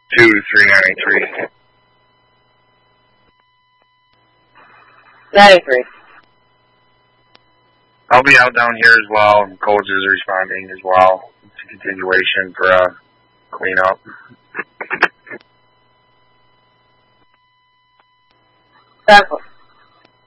2-393. 93. I'll be out down here as well, and Coles is responding as well. It's a continuation for a cleanup. That's